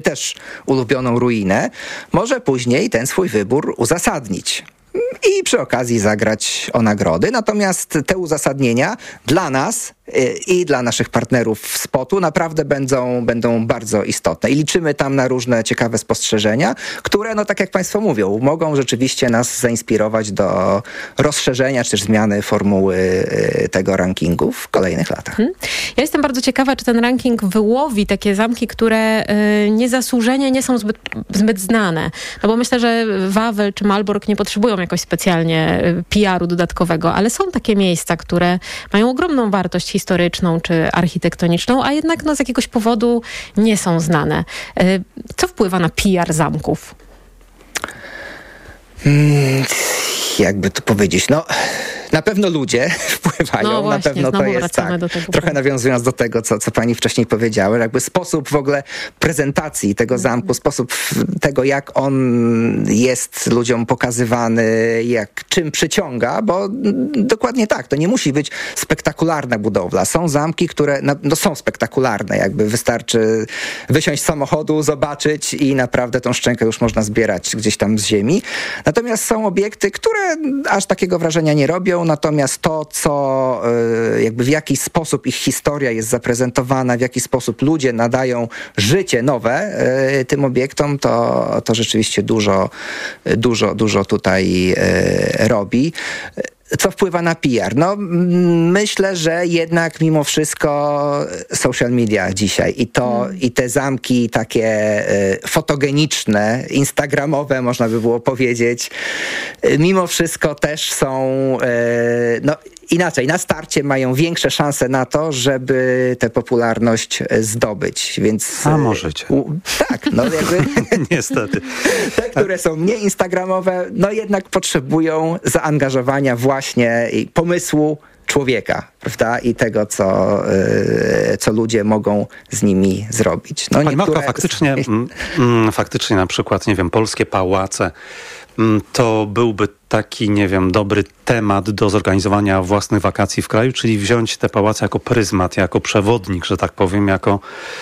też ulubioną ruinę, może później ten swój wybór uzasadnić i przy okazji zagrać o nagrody. Natomiast te uzasadnienia dla nas i dla naszych partnerów w spotu naprawdę będą bardzo istotne. I liczymy tam na różne ciekawe spostrzeżenia, które, no tak jak państwo mówią, mogą rzeczywiście nas zainspirować do rozszerzenia czy też zmiany formuły tego rankingu w kolejnych latach. Ja jestem bardzo ciekawa, czy ten ranking wyłowi takie zamki, które niezasłużenie nie są zbyt znane. No bo myślę, że Wawel czy Malbork nie potrzebują jakoś specjalnie PR-u dodatkowego, ale są takie miejsca, które mają ogromną wartość historyczną czy architektoniczną, a jednak z jakiegoś powodu nie są znane. Co wpływa na PR zamków? Jakby to powiedzieć, na pewno ludzie wpływają, no właśnie, na pewno to jest tak. Trochę nawiązując do tego, co pani wcześniej powiedziała, jakby sposób w ogóle prezentacji tego zamku, sposób tego, jak on jest ludziom pokazywany, czym przyciąga, bo dokładnie tak, to nie musi być spektakularna budowla. Są zamki, które są spektakularne, jakby wystarczy wysiąść z samochodu, zobaczyć i naprawdę tą szczękę już można zbierać gdzieś tam z ziemi. Natomiast są obiekty, które aż takiego wrażenia nie robią, natomiast to, w jaki sposób ich historia jest zaprezentowana, w jaki sposób ludzie nadają życie nowe tym obiektom, to rzeczywiście dużo tutaj robi. Co wpływa na PR? Myślę, że jednak mimo wszystko social media dzisiaj i te zamki takie fotogeniczne, instagramowe, można by było powiedzieć, mimo wszystko też są, inaczej, na starcie mają większe szanse na to, żeby tę popularność zdobyć, więc... A możecie. Tak, niestety. Te, które są mniej instagramowe, jednak potrzebują zaangażowania właśnie i pomysłu człowieka, prawda? I tego, co ludzie mogą z nimi zrobić. Pani Magda, faktycznie na przykład, polskie pałace, to byłby taki, dobry temat do zorganizowania własnych wakacji w kraju, czyli wziąć te pałace jako pryzmat, jako przewodnik, że tak powiem, jako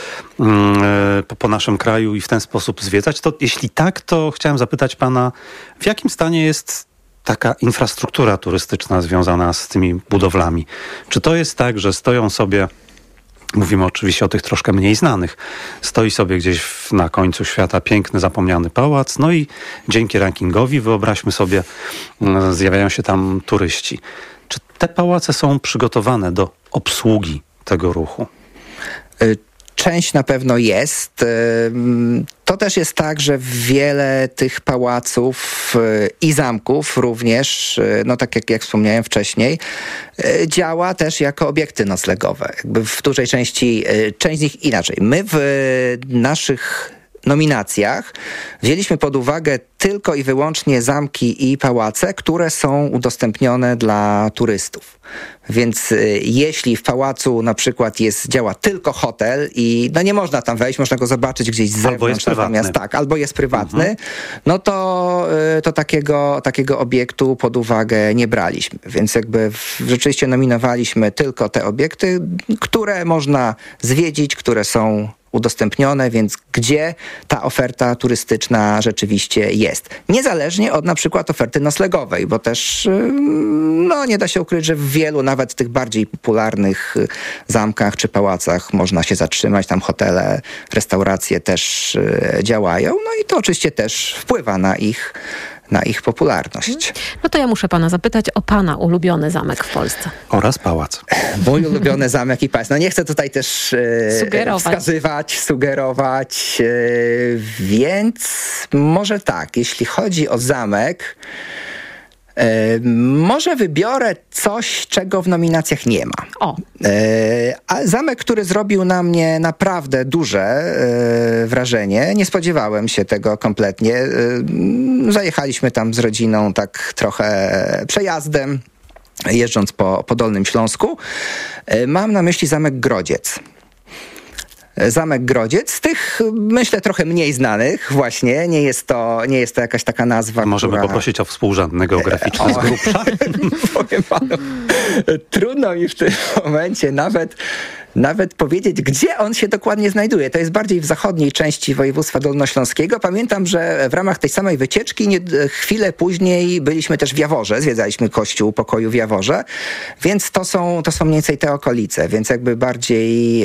po naszym kraju i w ten sposób zwiedzać. To jeśli tak, to chciałem zapytać pana, w jakim stanie jest taka infrastruktura turystyczna związana z tymi budowlami? Czy to jest tak, że stoją sobie, mówimy oczywiście o tych troszkę mniej znanych, stoi sobie gdzieś na końcu świata piękny, zapomniany pałac, i dzięki rankingowi, wyobraźmy sobie, zjawiają się tam turyści. Czy te pałace są przygotowane do obsługi tego ruchu? Część na pewno jest. To też jest tak, że wiele tych pałaców i zamków również, tak jak wspomniałem wcześniej, działa też jako obiekty noclegowe. W dużej części, część z nich inaczej. My w naszych nominacjach wzięliśmy pod uwagę tylko i wyłącznie zamki i pałace, które są udostępnione dla turystów. Więc jeśli w pałacu na przykład działa tylko hotel i nie można tam wejść, można go zobaczyć gdzieś z zewnątrz, albo jest prywatny. Albo jest prywatny, to takiego obiektu pod uwagę nie braliśmy. Więc rzeczywiście nominowaliśmy tylko te obiekty, które można zwiedzić, które są udostępnione, więc gdzie ta oferta turystyczna rzeczywiście jest. Niezależnie od na przykład oferty noclegowej, bo też nie da się ukryć, że w wielu nawet tych bardziej popularnych zamkach czy pałacach można się zatrzymać, tam hotele, restauracje też działają, i to oczywiście też wpływa na ich popularność. To ja muszę pana zapytać o pana ulubiony zamek w Polsce. Oraz pałac. Mój ulubiony zamek i pałac. Nie chcę tutaj też sugerować, więc może tak, jeśli chodzi o zamek, może wybiorę coś, czego w nominacjach nie ma. A zamek, który zrobił na mnie naprawdę duże wrażenie, nie spodziewałem się tego kompletnie. Zajechaliśmy tam z rodziną tak trochę przejazdem, jeżdżąc po Dolnym Śląsku. Mam na myśli zamek Grodziec. Zamek Grodziec, z tych, myślę, trochę mniej znanych właśnie. Nie jest to jakaś taka nazwa, Możemy poprosić o współrzędne geograficzne z grubsza? Powiem panu, trudno mi w tym momencie nawet nawet powiedzieć, gdzie on się dokładnie znajduje. To jest bardziej w zachodniej części województwa dolnośląskiego. Pamiętam, że w ramach tej samej wycieczki chwilę później byliśmy też w Jaworze, zwiedzaliśmy kościół pokoju w Jaworze, więc to są mniej więcej te okolice, więc jakby bardziej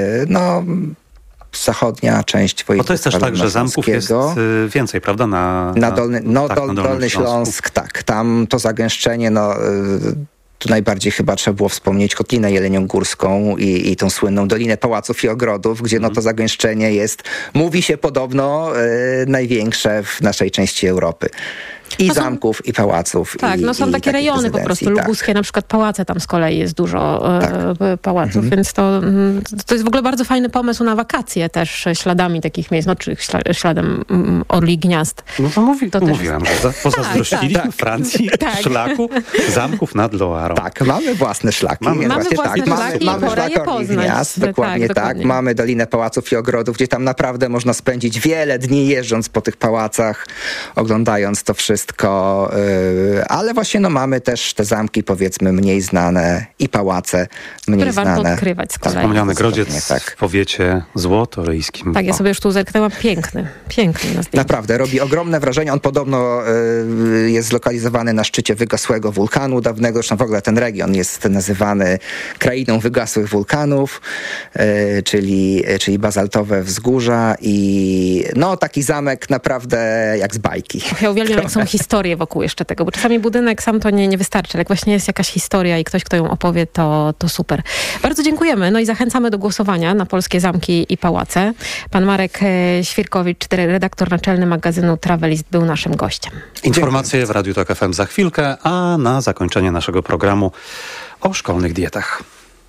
zachodnia część województwa. Bo to jest też tak, że zamków jest więcej, prawda? Na Dolny Śląsk, tak. Tam to zagęszczenie, tu najbardziej chyba trzeba było wspomnieć Kotlinę Jeleniogórską i tą słynną Dolinę Pałaców i Ogrodów, gdzie to zagęszczenie jest, mówi się podobno, największe w naszej części Europy. I zamków, i pałaców. Tak, są takie rejony po prostu lubuskie, na przykład pałace, tam z kolei jest dużo pałaców, więc to jest w ogóle bardzo fajny pomysł na wakacje też, śladami takich miejsc, czy śladem Orli Gniazd. No to mówiłam, że pozazdrościliśmy Francji szlaku zamków nad Loarą. Tak, mamy własne szlaki. Mamy szlak Orli Gniazd, dokładnie tak. Mamy Dolinę Pałaców i Ogrodów, gdzie tam naprawdę można spędzić wiele dni jeżdżąc po tych pałacach, oglądając to wszystko, ale właśnie mamy też te zamki, powiedzmy, mniej znane i pałace mniej znane. Warto odkrywać z kolei. Wspomniany Grodziec w powiecie złotoryjskim. Tak, ja sobie już tu zerknęłam. Piękny na zdjęciu. Naprawdę, robi ogromne wrażenie. On podobno jest zlokalizowany na szczycie wygasłego wulkanu dawnego. Zresztą w ogóle ten region jest nazywany krainą wygasłych wulkanów, czyli bazaltowe wzgórza i taki zamek naprawdę jak z bajki. Ja uwielbiam, jak są historie wokół jeszcze tego, bo czasami budynek sam to nie wystarczy, ale jak właśnie jest jakaś historia i ktoś, kto ją opowie, to super. Bardzo dziękujemy, i zachęcamy do głosowania na polskie zamki i pałace. Pan Marek Świerkowicz, redaktor naczelny magazynu Travelist, był naszym gościem. Informacje w Radiu Tok FM za chwilkę, a na zakończenie naszego programu o szkolnych dietach.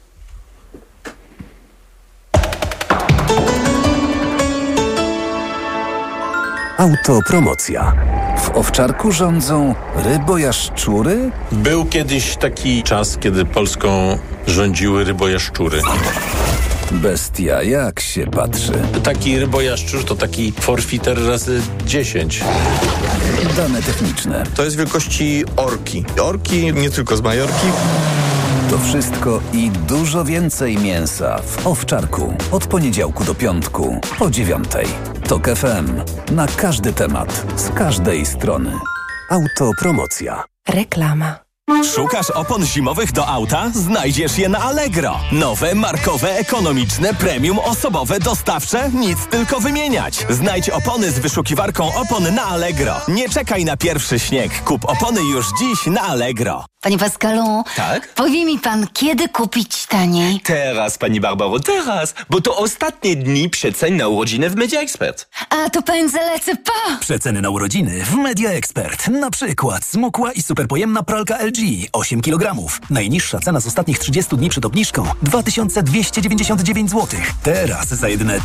Autopromocja. W Owczarku rządzą rybojaszczury? Był kiedyś taki czas, kiedy Polską rządziły rybojaszczury. Bestia, jak się patrzy. Taki rybojaszczur to taki forfiter razy 10. Dane techniczne. To jest wielkości orki. Orki nie tylko z Majorki. To wszystko i dużo więcej mięsa w Owczarku. Od poniedziałku do piątku po 9:00. Tok FM. Na każdy temat. Z każdej strony. Autopromocja. Reklama. Szukasz opon zimowych do auta? Znajdziesz je na Allegro. Nowe, markowe, ekonomiczne, premium, osobowe, dostawcze? Nic tylko wymieniać. Znajdź opony z wyszukiwarką opon na Allegro. Nie czekaj na pierwszy śnieg. Kup opony już dziś na Allegro. Panie Pascalu, tak? Powie mi pan, kiedy kupić taniej? Teraz, pani Barbaro, teraz, bo to ostatnie dni przecen na urodziny w Media Expert. A to pędzę lecę po! Przeceny na urodziny w Media Expert. Na przykład smukła i superpojemna pralka LG 8 kg. Najniższa cena z ostatnich 30 dni przed obniżką 2299 zł. Teraz za jedyne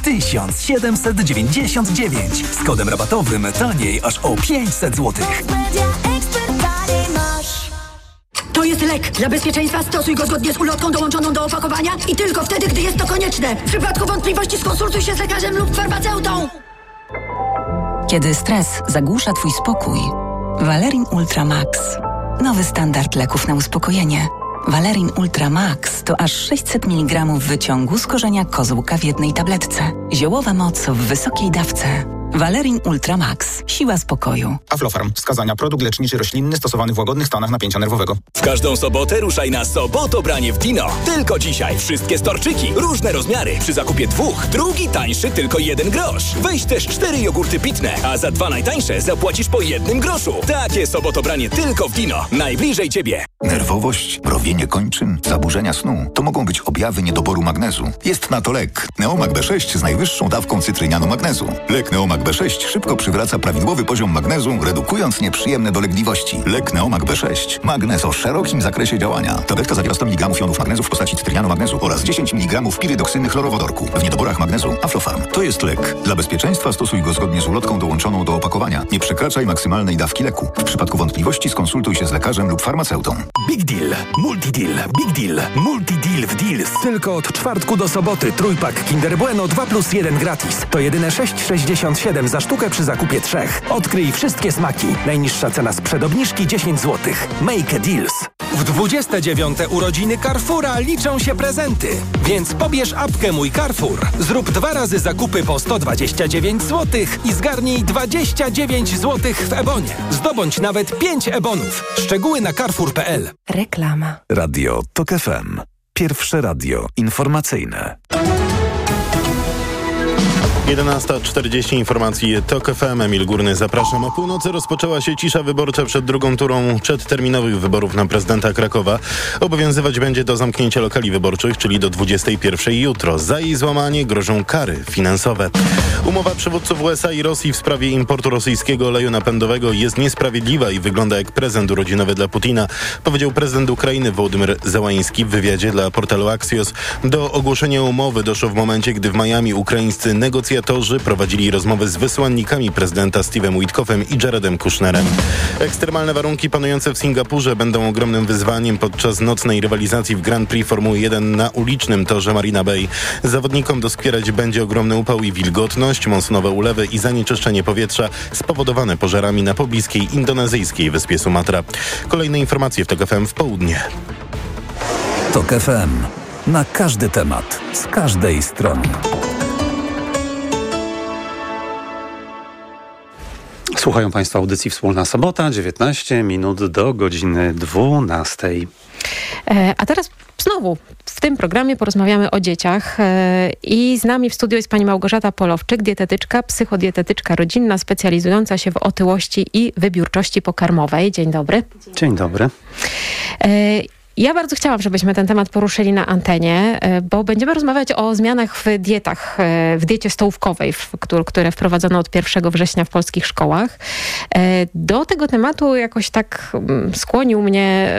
1799. Z kodem rabatowym taniej aż o 500 zł. To jest lek. Dla bezpieczeństwa stosuj go zgodnie z ulotką dołączoną do opakowania i tylko wtedy, gdy jest to konieczne. W przypadku wątpliwości skonsultuj się z lekarzem lub farmaceutą. Kiedy stres zagłusza twój spokój, Valerin Ultra Max. Nowy standard leków na uspokojenie. Valerin Ultra Max to aż 600 mg wyciągu z korzenia kozłka w jednej tabletce. Ziołowa moc w wysokiej dawce. Valerin Ultra Max. Siła spokoju. Aflofarm. Wskazania. Produkt leczniczy roślinny stosowany w łagodnych stanach napięcia nerwowego. W każdą sobotę ruszaj na Sobotobranie w Dino. Tylko dzisiaj. Wszystkie storczyki. Różne rozmiary. Przy zakupie 2. Drugi tańszy tylko 1 grosz. Weź też 4 jogurty pitne. A za 2 najtańsze zapłacisz po 1 groszu. Takie Sobotobranie tylko w Dino. Najbliżej ciebie. Nerwowość, mrowienie kończyn, zaburzenia snu. To mogą być objawy niedoboru magnezu. Jest na to lek. Neomag B6 z najwyższą dawką cytrynianu magnezu. Lek Neomag B6 szybko przywraca prawidłowy poziom magnezu, redukując nieprzyjemne dolegliwości. Lek Neomag B6. Magnez o szerokim zakresie działania. Tabletka zawiera 100 mg jonów magnezu w postaci cytrynianu magnezu oraz 10 mg pirydoksyny chlorowodorku. W niedoborach magnezu Aflofarm. To jest lek. Dla bezpieczeństwa stosuj go zgodnie z ulotką dołączoną do opakowania. Nie przekraczaj maksymalnej dawki leku. W przypadku wątpliwości skonsultuj się z lekarzem lub farmaceutą. Big Deal, Multideal, Big Deal, Multideal w Deals. Tylko od czwartku do soboty trójpak Kinder Bueno 2+1 gratis. To jedyne 6,67 za sztukę przy zakupie 3. Odkryj wszystkie smaki. Najniższa cena sprzed obniżki 10 zł. Make a Deals. W 29. urodziny Carrefoura liczą się prezenty. Więc pobierz apkę Mój Carrefour. Zrób 2 razy zakupy po 129 zł i zgarnij 29 zł w Ebonie. Zdobądź nawet 5 Ebonów. Szczegóły na carrefour.pl. Reklama. Radio TOK FM. Pierwsze radio informacyjne. 11:40 informacji TOK FM. Emil Górny, zapraszam. O północy rozpoczęła się cisza wyborcza przed drugą turą przedterminowych wyborów na prezydenta Krakowa. Obowiązywać będzie do zamknięcia lokali wyborczych, czyli do 21 jutro. Za jej złamanie grożą kary finansowe. Umowa przywódców USA i Rosji w sprawie importu rosyjskiego oleju napędowego jest niesprawiedliwa i wygląda jak prezent urodzinowy dla Putina, powiedział prezydent Ukrainy Wołodymyr Zełański w wywiadzie dla portalu Axios. Do ogłoszenia umowy doszło w momencie, gdy w Miami ukraińscy negocjatorzy prowadzili rozmowy z wysłannikami prezydenta Steve'em Witkoffem i Jaredem Kushnerem. Ekstremalne warunki panujące w Singapurze będą ogromnym wyzwaniem podczas nocnej rywalizacji w Grand Prix Formuły 1 na ulicznym torze Marina Bay. Zawodnikom doskwierać będzie ogromny upał i wilgotność, monsunowe ulewy i zanieczyszczenie powietrza spowodowane pożarami na pobliskiej indonezyjskiej wyspie Sumatra. Kolejne informacje w TOK FM w południe. TOK FM. Na każdy temat, z każdej strony. Słuchają Państwo audycji Wspólna Sobota, 19 minut do godziny 12. A teraz znowu w tym programie porozmawiamy o dzieciach i z nami w studiu jest pani Małgorzata Polowczyk, dietetyczka, psychodietetyczka rodzinna, specjalizująca się w otyłości i wybiórczości pokarmowej. Dzień dobry. Dzień dobry. Ja bardzo chciałam, żebyśmy ten temat poruszyli na antenie, bo będziemy rozmawiać o zmianach w dietach, w diecie stołówkowej, które wprowadzono od 1 września w polskich szkołach. Do tego tematu jakoś tak skłonił mnie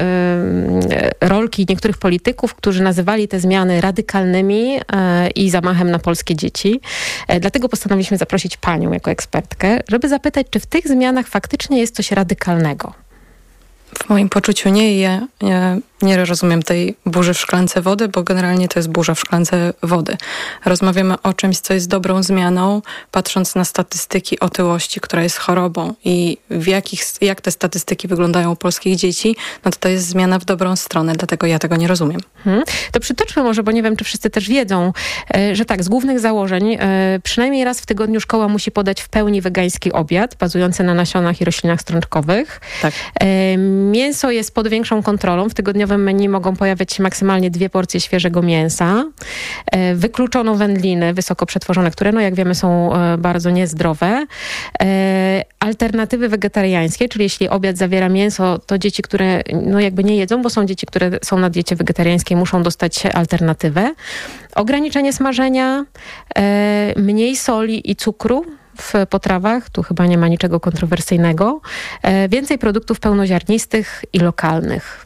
rolki niektórych polityków, którzy nazywali te zmiany radykalnymi i zamachem na polskie dzieci. Dlatego postanowiliśmy zaprosić panią jako ekspertkę, żeby zapytać, czy w tych zmianach faktycznie jest coś radykalnego. W moim poczuciu nie. Ja nie rozumiem tej burzy w szklance wody, bo generalnie to jest burza w szklance wody. Rozmawiamy o czymś, co jest dobrą zmianą, patrząc na statystyki otyłości, która jest chorobą i jak te statystyki wyglądają u polskich dzieci, no to jest zmiana w dobrą stronę, dlatego ja tego nie rozumiem. To przytoczmy może, bo nie wiem, czy wszyscy też wiedzą, że tak, z głównych założeń przynajmniej raz w tygodniu szkoła musi podać w pełni wegański obiad, bazujący na nasionach i roślinach strączkowych. Tak. Mięso jest pod większą kontrolą. W tygodniowym menu mogą pojawiać się maksymalnie 2 porcje świeżego mięsa. Wykluczono wędliny wysoko przetworzone, które, no jak wiemy, są bardzo niezdrowe. Alternatywy wegetariańskie, czyli jeśli obiad zawiera mięso, to dzieci, które no jakby nie jedzą, bo są dzieci, które są na diecie wegetariańskiej, muszą dostać alternatywę. Ograniczenie smażenia, mniej soli i cukru w potrawach, tu chyba nie ma niczego kontrowersyjnego. Więcej produktów pełnoziarnistych i lokalnych.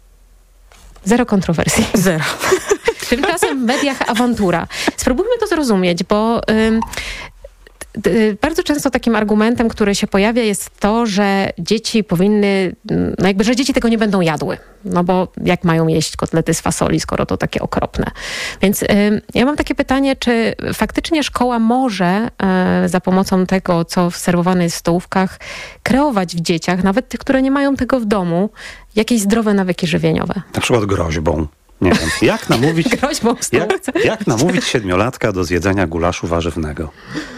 Zero kontrowersji. Zero. Tymczasem w mediach awantura. Spróbujmy to zrozumieć, bo bardzo często takim argumentem, który się pojawia, jest to, że dzieci powinny, no jakby, że dzieci tego nie będą jadły. No bo jak mają jeść kotlety z fasoli, skoro to takie okropne. Więc ja mam takie pytanie, czy faktycznie szkoła może za pomocą tego, co serwowane jest w stołówkach, kreować w dzieciach, nawet tych, które nie mają tego w domu, jakieś zdrowe nawyki żywieniowe? Na przykład groźbą. Nie wiem, jak namówić, jak namówić 7-latka do zjedzenia gulaszu warzywnego?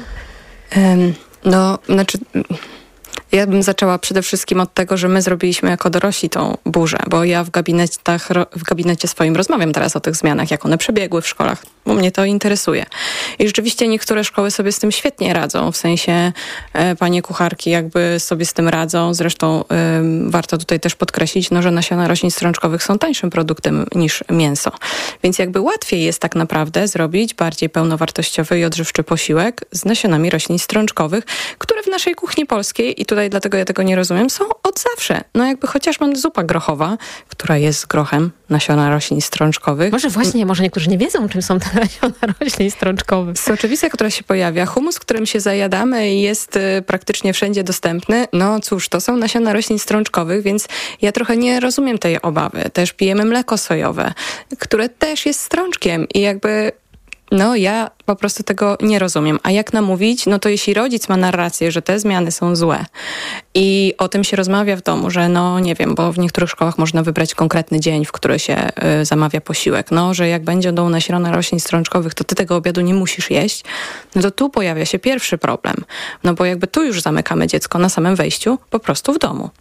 No, znaczy, ja bym zaczęła przede wszystkim od tego, że my zrobiliśmy jako dorośli tą burzę, bo ja w gabinecie swoim rozmawiam teraz o tych zmianach, jak one przebiegły w szkołach, bo mnie to interesuje. I rzeczywiście niektóre szkoły sobie z tym świetnie radzą, w sensie panie kucharki jakby sobie z tym radzą. Zresztą warto tutaj też podkreślić, no, że nasiona roślin strączkowych są tańszym produktem niż mięso. Więc jakby łatwiej jest tak naprawdę zrobić bardziej pełnowartościowy i odżywczy posiłek z nasionami roślin strączkowych, które w naszej kuchni polskiej, i tutaj dlatego ja tego nie rozumiem, są od zawsze. No jakby chociażby zupa grochowa, która jest z grochem, nasiona roślin strączkowych. Może niektórzy nie wiedzą, czym są te nasiona roślin strączkowych. Soczewica, która się pojawia, humus, którym się zajadamy i jest praktycznie wszędzie dostępny. No cóż, to są nasiona roślin strączkowych, więc ja trochę nie rozumiem tej obawy. Też pijemy mleko sojowe, które też jest strączkiem i jakby No ja po prostu tego nie rozumiem. A jak namówić? No to jeśli rodzic ma narrację, że te zmiany są złe i o tym się rozmawia w domu, że no nie wiem, bo w niektórych szkołach można wybrać konkretny dzień, w który się zamawia posiłek. No, że jak będą nasiona roślin strączkowych, to ty tego obiadu nie musisz jeść. No to tu pojawia się pierwszy problem. No bo jakby tu już zamykamy dziecko na samym wejściu, po prostu w domu.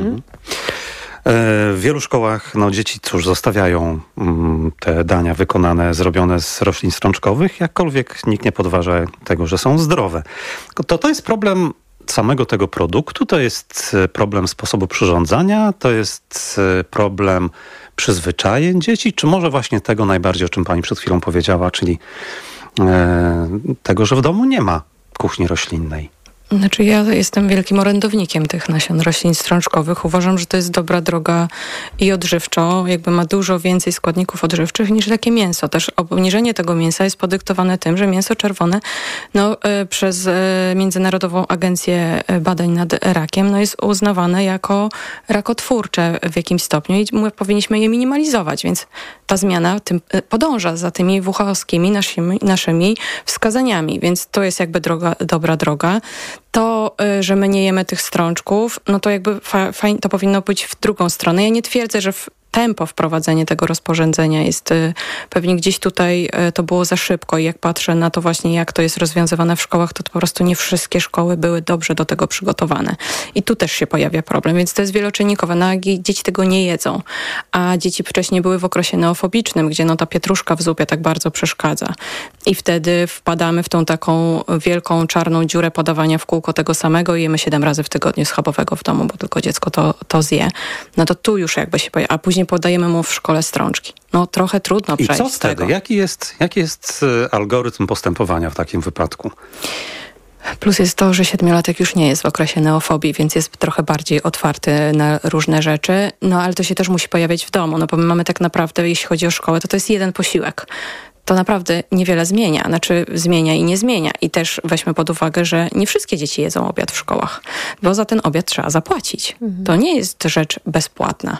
W wielu szkołach dzieci zostawiają te dania zrobione z roślin strączkowych, jakkolwiek nikt nie podważa tego, że są zdrowe. To jest problem samego tego produktu, to jest problem sposobu przyrządzania, to jest problem przyzwyczajeń dzieci, czy może właśnie tego najbardziej, o czym pani przed chwilą powiedziała, czyli tego, że w domu nie ma kuchni roślinnej. Znaczy ja jestem wielkim orędownikiem tych nasion roślin strączkowych. Uważam, że to jest dobra droga i odżywczo. Jakby ma dużo więcej składników odżywczych niż takie mięso. Też obniżenie tego mięsa jest podyktowane tym, że mięso czerwone przez Międzynarodową Agencję Badań nad Rakiem jest uznawane jako rakotwórcze w jakimś stopniu i my powinniśmy je minimalizować, więc ta zmiana podąża za tymi WHO-wskimi naszymi wskazaniami, więc to jest jakby dobra droga. To, że my nie jemy tych strączków, no to jakby to powinno być w drugą stronę. Ja nie twierdzę, że tempo wprowadzenia tego rozporządzenia jest pewnie gdzieś tutaj to było za szybko i jak patrzę na to właśnie, jak to jest rozwiązywane w szkołach, to po prostu nie wszystkie szkoły były dobrze do tego przygotowane. I tu też się pojawia problem, więc to jest wieloczynnikowe. No, dzieci tego nie jedzą, a dzieci wcześniej były w okresie neofobicznym, gdzie ta pietruszka w zupie tak bardzo przeszkadza. I wtedy wpadamy w tą taką wielką czarną dziurę podawania w kółko tego samego i jemy 7 razy w tygodniu schabowego w domu, bo tylko dziecko to zje. No to tu już jakby się pojawia, a później podajemy mu w szkole strączki. No trochę trudno przejść. I co wtedy? Jaki jest algorytm postępowania w takim wypadku? Plus jest to, że 7-latek już nie jest w okresie neofobii, więc jest trochę bardziej otwarty na różne rzeczy. No ale to się też musi pojawiać w domu, no bo my mamy tak naprawdę, jeśli chodzi o szkołę, to jest jeden posiłek. To naprawdę niewiele zmienia. Znaczy zmienia i nie zmienia. I też weźmy pod uwagę, że nie wszystkie dzieci jedzą obiad w szkołach, bo za ten obiad trzeba zapłacić. To nie jest rzecz bezpłatna.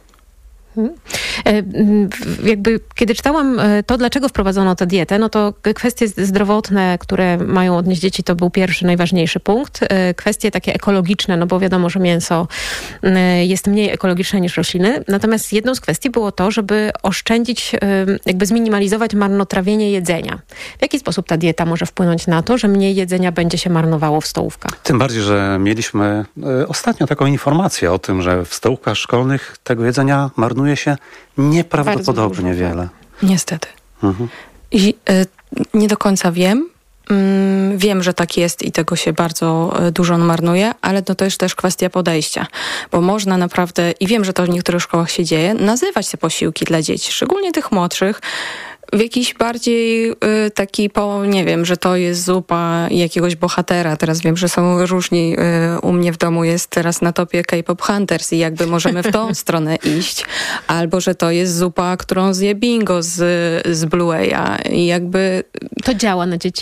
Jakby, kiedy czytałam to, dlaczego wprowadzono tę dietę, no to kwestie zdrowotne, które mają odnieść dzieci, to był pierwszy, najważniejszy punkt. Kwestie takie ekologiczne, no bo wiadomo, że mięso jest mniej ekologiczne niż rośliny. Natomiast jedną z kwestii było to, żeby oszczędzić, jakby zminimalizować marnotrawienie jedzenia. W jaki sposób ta dieta może wpłynąć na to, że mniej jedzenia będzie się marnowało w stołówkach? Tym bardziej, że mieliśmy ostatnio taką informację o tym, że w stołówkach szkolnych tego jedzenia marnuje się nieprawdopodobnie wiele. Niestety. I nie do końca wiem. Wiem, że tak jest i tego się bardzo dużo marnuje, ale to jest też kwestia podejścia, bo można naprawdę, i wiem, że to w niektórych szkołach się dzieje, nazywać te posiłki dla dzieci, szczególnie tych młodszych, w jakiś bardziej taki, nie wiem, że to jest zupa jakiegoś bohatera. Teraz wiem, że są różni. U mnie w domu jest teraz na topie K-pop Hunters i jakby możemy w tą stronę iść. Albo, że to jest zupa, którą zje Bingo z Blue'a i jakby... To działa na dzieci?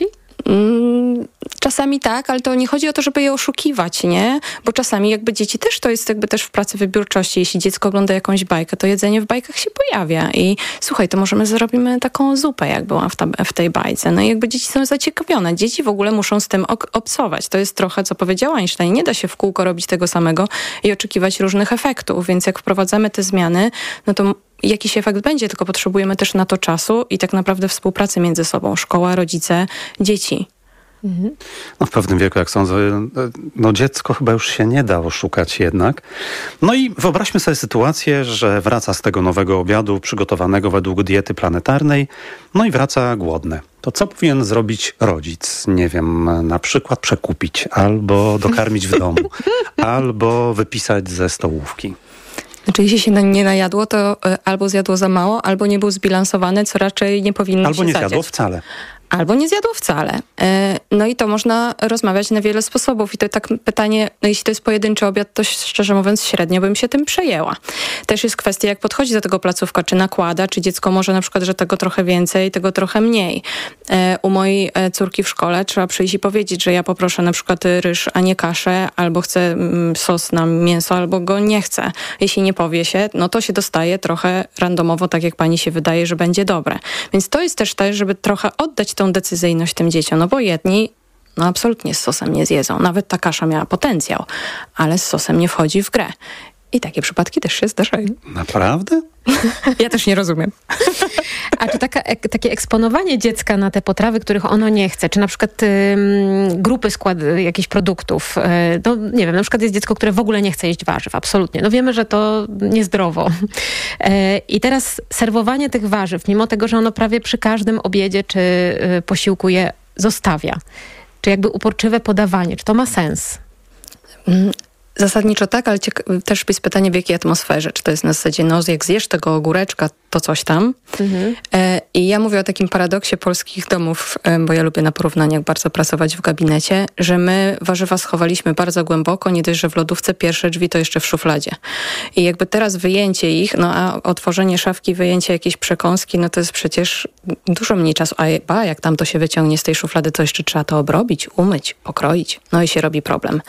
Czasami tak, ale to nie chodzi o to, żeby je oszukiwać, nie? Bo czasami jakby dzieci też, to jest jakby też w pracy wybiórczości. Jeśli dziecko ogląda jakąś bajkę, to jedzenie w bajkach się pojawia i słuchaj, to możemy zrobimy taką zupę, jak była w tej bajce. No i jakby dzieci są zaciekawione. Dzieci w ogóle muszą z tym obcować. To jest trochę, co powiedział Einstein. Nie da się w kółko robić tego samego i oczekiwać różnych efektów, więc jak wprowadzamy te zmiany, no to jakiś efekt będzie, tylko potrzebujemy też na to czasu i tak naprawdę współpracy między sobą. Szkoła, rodzice, dzieci. No w pewnym wieku, jak sądzę, dziecko chyba już się nie da oszukać jednak. No i wyobraźmy sobie sytuację, że wraca z tego nowego obiadu przygotowanego według diety planetarnej, no i wraca głodny. To co powinien zrobić rodzic? Nie wiem, na przykład przekupić, albo dokarmić w domu, albo wypisać ze stołówki. Znaczy, jeśli się nie najadło, to albo zjadło za mało, albo nie był zbilansowany, co raczej nie powinno się albo nie zadziać. zjadło wcale. albo nie zjadło wcale. No i to można rozmawiać na wiele sposobów. I to tak pytanie, no jeśli to jest pojedynczy obiad, to szczerze mówiąc średnio bym się tym przejęła. Też jest kwestia, jak podchodzi do tego placówka, czy nakłada, czy dziecko może na przykład, że tego trochę więcej, tego trochę mniej. U mojej córki w szkole trzeba przyjść i powiedzieć, że ja poproszę na przykład ryż, a nie kaszę, albo chcę sos na mięso, albo go nie chcę. Jeśli nie powie się, no to się dostaje trochę randomowo, tak jak pani się wydaje, że będzie dobre. Więc to jest też żeby trochę oddać tą decyzyjność tym dzieciom, no bo jedni absolutnie z sosem nie zjedzą. Nawet ta kasza miała potencjał, ale z sosem nie wchodzi w grę. I takie przypadki też się zdarzają. Naprawdę? Ja też nie rozumiem. A czy takie eksponowanie dziecka na te potrawy, których ono nie chce, czy na przykład grupy jakichś produktów, no nie wiem, na przykład jest dziecko, które w ogóle nie chce jeść warzyw, absolutnie. No wiemy, że to niezdrowo. I teraz serwowanie tych warzyw, mimo tego, że ono prawie przy każdym obiedzie czy posiłku je zostawia, czy jakby uporczywe podawanie, czy to ma sens? Zasadniczo tak, ale też jest pytanie, w jakiej atmosferze. Czy to jest na zasadzie, no jak zjesz tego ogóreczka, to coś tam. I ja mówię o takim paradoksie polskich domów, bo ja lubię na porównaniach bardzo pracować w gabinecie, że my warzywa schowaliśmy bardzo głęboko, nie dość, że w lodówce pierwsze drzwi, to jeszcze w szufladzie. I jakby teraz wyjęcie ich, no a otworzenie szafki, wyjęcie jakiejś przekąski, no to jest przecież dużo mniej czasu. A jak tam to się wyciągnie z tej szuflady, to jeszcze trzeba to obrobić, umyć, pokroić. No i się robi problem.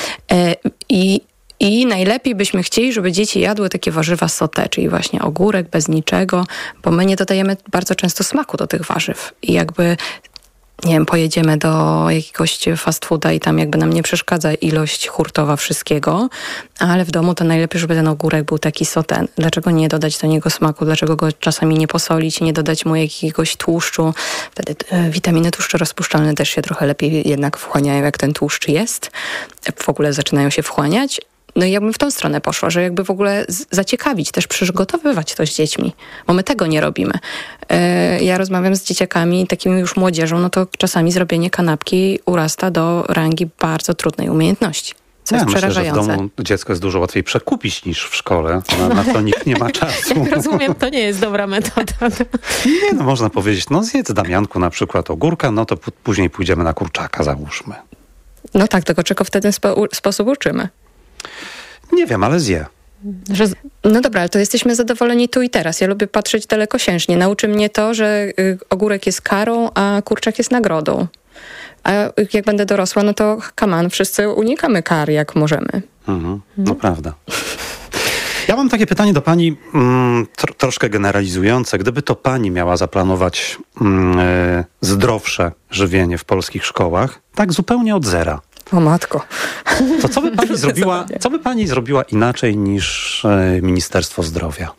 I najlepiej byśmy chcieli, żeby dzieci jadły takie warzywa sauté, czyli właśnie ogórek bez niczego, bo my nie dodajemy bardzo często smaku do tych warzyw. I jakby, nie wiem, pojedziemy do jakiegoś fast fooda i tam jakby nam nie przeszkadza ilość hurtowa wszystkiego, ale w domu to najlepiej, żeby ten ogórek był taki sauté. Dlaczego nie dodać do niego smaku? Dlaczego go czasami nie posolić, nie dodać mu jakiegoś tłuszczu? Wtedy witaminy tłuszcze rozpuszczalne też się trochę lepiej jednak wchłaniają, jak ten tłuszcz jest. W ogóle zaczynają się wchłaniać. No i ja bym w tą stronę poszła, że jakby w ogóle zaciekawić, też przygotowywać to z dziećmi, bo my tego nie robimy. Ja rozmawiam z dzieciakami, takimi już młodzieżą, no to czasami zrobienie kanapki urasta do rangi bardzo trudnej umiejętności. Co jest przerażające. Myślę, że w domu dziecko jest dużo łatwiej przekupić niż w szkole. Na to nikt nie ma czasu. Jak rozumiem, to nie jest dobra metoda. Nie, no można powiedzieć, no zjedz Damianku na przykład ogórka, no to później pójdziemy na kurczaka, załóżmy. No tak, tylko czego w ten sposób uczymy? Nie wiem, ale zje. No dobra, ale to jesteśmy zadowoleni tu i teraz. Ja lubię patrzeć dalekosiężnie. Nauczy mnie to, że ogórek jest karą, a kurczak jest nagrodą. A jak będę dorosła, no to come on, wszyscy unikamy kar, jak możemy. No prawda. Ja mam takie pytanie do pani, troszkę generalizujące. Gdyby to pani miała zaplanować zdrowsze żywienie w polskich szkołach, tak zupełnie od zera. O matko. To co by pani zrobiła inaczej niż Ministerstwo Zdrowia?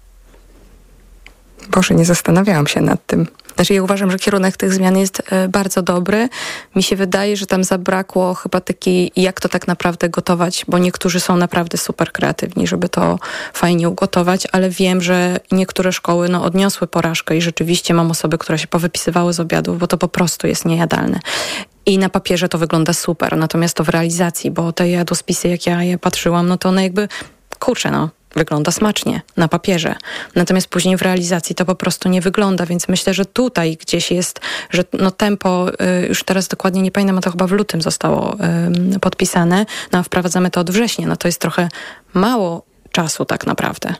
Boże, nie zastanawiałam się nad tym. Znaczy ja uważam, że kierunek tych zmian jest bardzo dobry. Mi się wydaje, że tam zabrakło chyba takiej, jak to tak naprawdę gotować, bo niektórzy są naprawdę super kreatywni, żeby to fajnie ugotować, ale wiem, że niektóre szkoły odniosły porażkę i rzeczywiście mam osoby, które się powypisywały z obiadów, bo to po prostu jest niejadalne. I na papierze to wygląda super, natomiast to w realizacji, bo te jadłospisy, jak ja je patrzyłam, no to one jakby, wygląda smacznie na papierze. Natomiast później w realizacji to po prostu nie wygląda, więc myślę, że tutaj gdzieś jest, że tempo, już teraz dokładnie nie pamiętam, a to chyba w lutym zostało podpisane, a wprowadzamy to od września. No to jest trochę mało czasu tak naprawdę.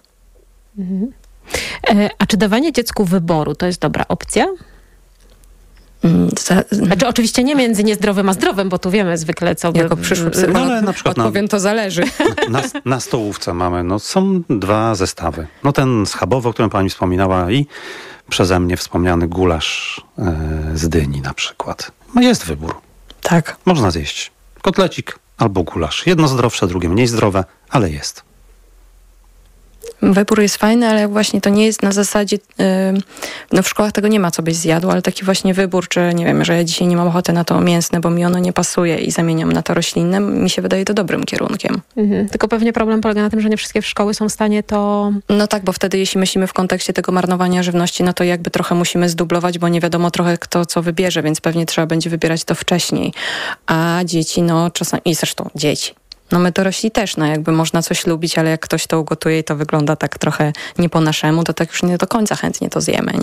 A czy dawanie dziecku wyboru to jest dobra opcja? Znaczy oczywiście nie między niezdrowym a zdrowym, bo tu wiemy zwykle, co by... Jako przyszły psycholog, ale na przykład odpowiem, to zależy. Na stołówce mamy, są 2 zestawy. No ten schabowy, o którym pani wspominała i przeze mnie wspomniany gulasz z dyni na przykład. No jest wybór. Tak. Można zjeść kotlecik albo gulasz. Jedno zdrowsze, drugie mniej zdrowe, ale jest. Wybór jest fajny, ale właśnie to nie jest na zasadzie, w szkołach tego nie ma, co byś zjadł, ale taki właśnie wybór, czy nie wiem, że ja dzisiaj nie mam ochoty na to mięsne, bo mi ono nie pasuje i zamieniam na to roślinne, mi się wydaje to dobrym kierunkiem. Tylko pewnie problem polega na tym, że nie wszystkie szkoły są w stanie to... No tak, bo wtedy jeśli myślimy w kontekście tego marnowania żywności, no to jakby trochę musimy zdublować, bo nie wiadomo trochę kto co wybierze, więc pewnie trzeba będzie wybierać to wcześniej. A dzieci, czasami, i zresztą dzieci. My dorośli też, jakby można coś lubić, ale jak ktoś to ugotuje i to wygląda tak trochę nie po naszemu, to tak już nie do końca chętnie to zjemy, nie?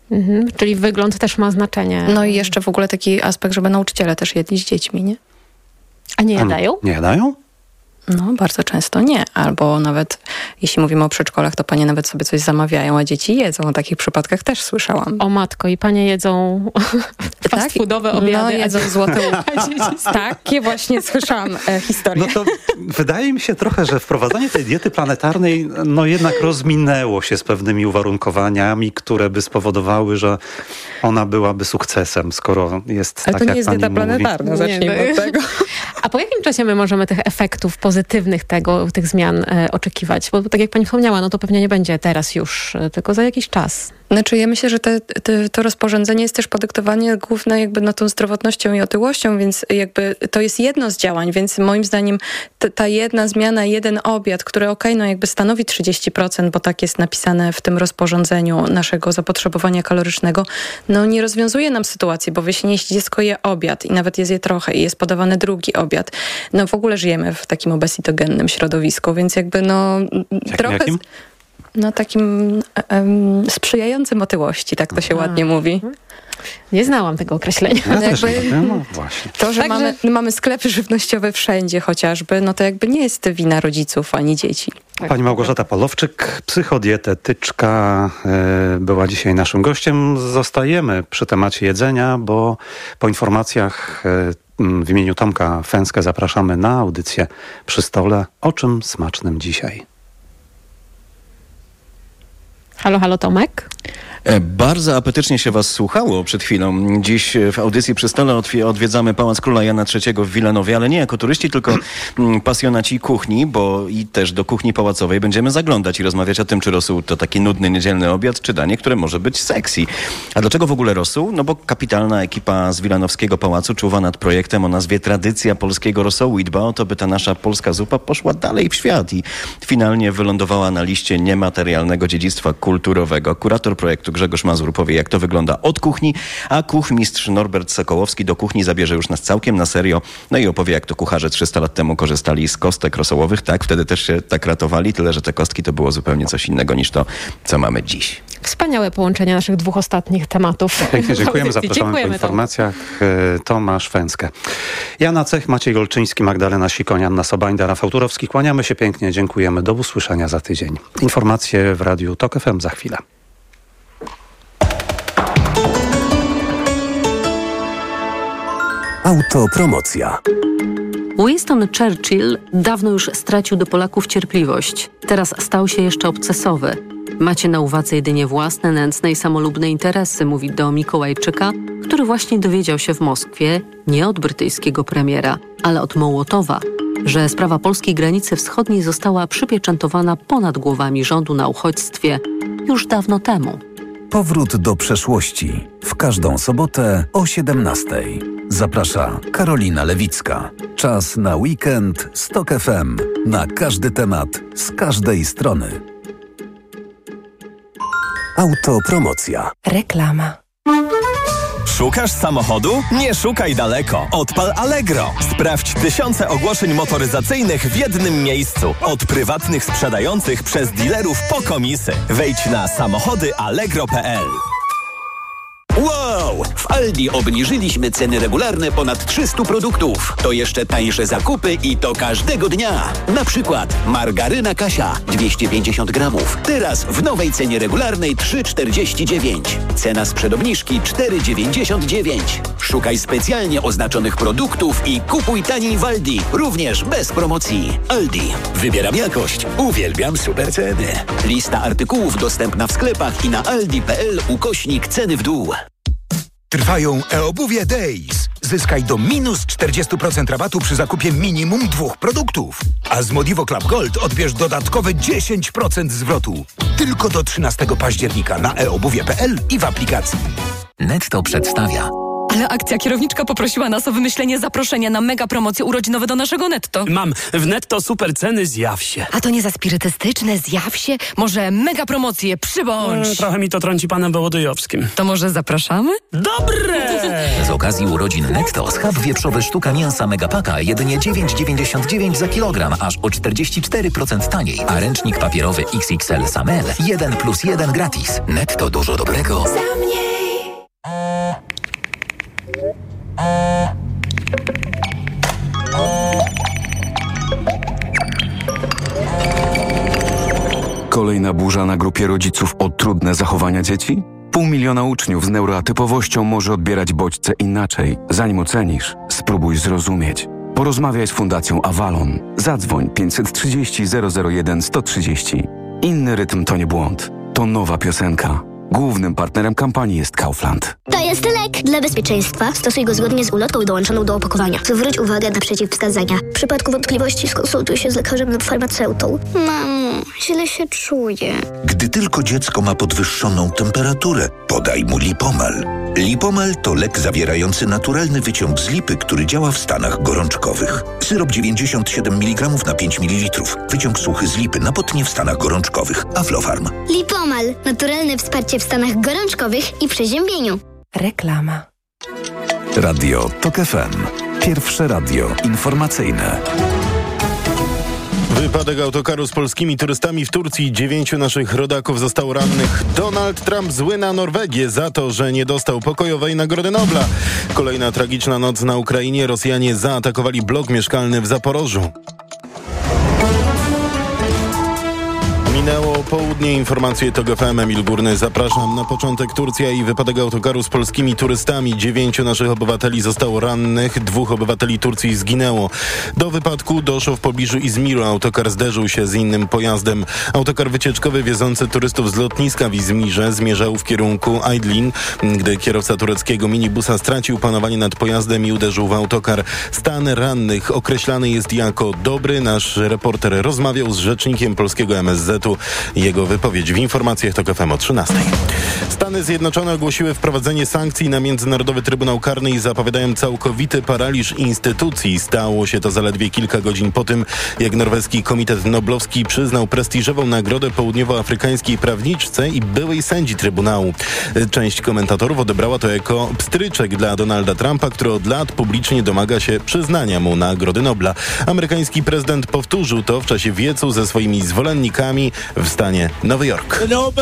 Czyli wygląd też ma znaczenie. No i jeszcze w ogóle taki aspekt, żeby nauczyciele też jedli z dziećmi, nie? A nie jadają? Nie jadają? No, bardzo często nie. Albo nawet, jeśli mówimy o przedszkolach, to panie nawet sobie coś zamawiają, a dzieci jedzą. O takich przypadkach też słyszałam. O matko, i panie jedzą fast foodowe obiady. No, jedzą złote Takie właśnie słyszałam historię. No to wydaje mi się trochę, że wprowadzanie tej diety planetarnej jednak rozminęło się z pewnymi uwarunkowaniami, które by spowodowały, że ona byłaby sukcesem, skoro jest ale tak, to nie jak jest pani dieta mówi. planetarna, zacznijmy od tego. A po jakim czasie my możemy tych efektów pozytywnych tych zmian oczekiwać? Bo tak jak pani wspomniała, to pewnie nie będzie teraz już, tylko za jakiś czas. Znaczy ja myślę, że to rozporządzenie jest też podyktowane głównie tą zdrowotnością i otyłością, więc to jest jedno z działań, więc moim zdaniem ta jedna zmiana, jeden obiad, który stanowi 30%, bo tak jest napisane w tym rozporządzeniu naszego zapotrzebowania kalorycznego, nie rozwiązuje nam sytuacji, bo jeśli dziecko je obiad i nawet je trochę i jest podawany drugi obiad, w ogóle żyjemy w takim obesitogennym środowisku, więc trochę... Jakim? Takim sprzyjającym otyłości, tak to się ładnie mówi. Nie znałam tego określenia. Ja też właśnie. To, że mamy sklepy żywnościowe wszędzie chociażby, to nie jest wina rodziców ani dzieci. Pani Małgorzata Polowczyk, psychodietetyczka, była dzisiaj naszym gościem. Zostajemy przy temacie jedzenia, bo po informacjach w imieniu Tomka Fęskę zapraszamy na audycję Przy stole. O czym smacznym dzisiaj? Halo, halo Tomek. Bardzo apetycznie się was słuchało przed chwilą. Dziś w audycji Przy stole odwiedzamy Pałac Króla Jana III w Wilanowie, ale nie jako turyści, tylko pasjonaci kuchni, bo i też do kuchni pałacowej będziemy zaglądać i rozmawiać o tym, czy rosół to taki nudny niedzielny obiad, czy danie, które może być sexy. A dlaczego w ogóle rosół? Bo kapitalna ekipa z Wilanowskiego Pałacu czuwa nad projektem o nazwie Tradycja polskiego rosołu i dba o to, by ta nasza polska zupa poszła dalej w świat i finalnie wylądowała na liście niematerialnego dziedzictwa kulturowego. Kurator projektu Grzegorz Mazur powie, jak to wygląda od kuchni, a kuchmistrz Norbert Sokołowski do kuchni zabierze już nas całkiem na serio, i opowie, jak to kucharze 300 lat temu korzystali z kostek rosołowych. Tak, wtedy też się tak ratowali, tyle że te kostki to było zupełnie coś innego niż to, co mamy dziś. Wspaniałe połączenie naszych dwóch ostatnich tematów. Pięknie dziękujemy, zapraszamy po informacjach. Tomasz Fęskę. Jana Cech, Maciej Golczyński, Magdalena Sikoń, Anna Sobańda, Rafał Turowski. Kłaniamy się pięknie, dziękujemy. Do usłyszenia za tydzień. Informacje w Radiu TOK FM za chwilę. Autopromocja. Winston Churchill dawno już stracił do Polaków cierpliwość. Teraz stał się jeszcze obcesowy. Macie na uwadze jedynie własne, nędzne i samolubne interesy, mówi do Mikołajczyka, który właśnie dowiedział się w Moskwie nie od brytyjskiego premiera, ale od Mołotowa, że sprawa polskiej granicy wschodniej została przypieczętowana ponad głowami rządu na uchodźstwie już dawno temu. Powrót do przeszłości. W każdą sobotę o 17:00. Zaprasza Karolina Lewicka. Czas na weekend z TOK FM. Na każdy temat, z każdej strony. Autopromocja. Reklama. Szukasz samochodu? Nie szukaj daleko. Odpal Allegro. Sprawdź tysiące ogłoszeń motoryzacyjnych w jednym miejscu. Od prywatnych sprzedających przez dealerów po komisy. Wejdź na samochodyallegro.pl. Wow! W Aldi obniżyliśmy ceny regularne ponad 300 produktów. To jeszcze tańsze zakupy i to każdego dnia. Na przykład margaryna Kasia 250 gramów. Teraz w nowej cenie regularnej 3,49. Cena sprzed obniżki 4,99. Szukaj specjalnie oznaczonych produktów i kupuj taniej w Aldi. Również bez promocji. Aldi. Wybieram jakość. Uwielbiam super ceny. Lista artykułów dostępna w sklepach i na aldi.pl/ceny w dół. Trwają e-obuwie Days. Zyskaj do minus 40% rabatu przy zakupie minimum 2 produktów. A z Modivo Club Gold odbierz dodatkowe 10% zwrotu. Tylko do 13 października na eobuwie.pl i w aplikacji. Netto przedstawia. Ale akcja, kierowniczka poprosiła nas o wymyślenie zaproszenia na mega promocje urodzinowe do naszego Netto. Mam, w Netto super ceny, zjaw się. A to nie za spirytystyczne, zjaw się? Może mega promocje, przybądź. Trochę mi to trąci panem Wołodyjowskim. To może zapraszamy? Dobre! Z okazji urodzin Netto schab wieprzowy sztuka mięsa Megapaka jedynie 9,99 za kilogram, aż o 44% taniej. A ręcznik papierowy XXL Samel 1+1 gratis. Netto, dużo dobrego. Za mniej. Kolejna burza na grupie rodziców o trudne zachowania dzieci? 500 000 uczniów z neuroatypowością może odbierać bodźce inaczej. Zanim ocenisz, spróbuj zrozumieć. Porozmawiaj z Fundacją Avalon. Zadzwoń 530 001 130. Inny rytm to nie błąd. To nowa piosenka. Głównym partnerem kampanii jest Kaufland. To jest lek. Dla bezpieczeństwa stosuj go zgodnie z ulotką dołączoną do opakowania. Zwróć uwagę na przeciwwskazania. W przypadku wątpliwości skonsultuj się z lekarzem lub farmaceutą. Mamo, źle się czuję. Gdy tylko dziecko ma podwyższoną temperaturę, podaj mu Lipomal. Lipomal to lek zawierający naturalny wyciąg z lipy, który działa w stanach gorączkowych. Syrop 97 mg na 5 ml. Wyciąg suchy z lipy na potnie w stanach gorączkowych. Aflofarm. Lipomal. Naturalne wsparcie w stanach gorączkowych i przeziębieniu. Reklama. Radio TOK FM. Pierwsze radio informacyjne. Wypadek autokaru z polskimi turystami w Turcji. 9 naszych rodaków zostało rannych. Donald Trump zły na Norwegię za to, że nie dostał pokojowej Nagrody Nobla. Kolejna tragiczna noc na Ukrainie. Rosjanie zaatakowali blok mieszkalny w Zaporożu. Minęło południe, informacje TOK FM, Emil Górny. Zapraszam. Na początek Turcja i wypadek autokaru z polskimi turystami. 9 naszych obywateli zostało rannych, 2 obywateli Turcji zginęło. Do wypadku doszło w pobliżu Izmiru. Autokar zderzył się z innym pojazdem. Autokar wycieczkowy wiozący turystów z lotniska w Izmirze zmierzał w kierunku Aydin, gdy kierowca tureckiego minibusa stracił panowanie nad pojazdem i uderzył w autokar. Stan rannych określany jest jako dobry. Nasz reporter rozmawiał z rzecznikiem polskiego MSZ-u. Jego wypowiedź w informacjach TOK FM o 13. Stany Zjednoczone ogłosiły wprowadzenie sankcji na Międzynarodowy Trybunał Karny i zapowiadają całkowity paraliż instytucji. Stało się to zaledwie kilka godzin po tym, jak norweski Komitet Noblowski przyznał prestiżową nagrodę południowoafrykańskiej prawniczce i byłej sędzi Trybunału. Część komentatorów odebrała to jako pstryczek dla Donalda Trumpa, który od lat publicznie domaga się przyznania mu Nagrody Nobla. Amerykański prezydent powtórzył to w czasie wiecu ze swoimi zwolennikami w stanie Nowy Jork.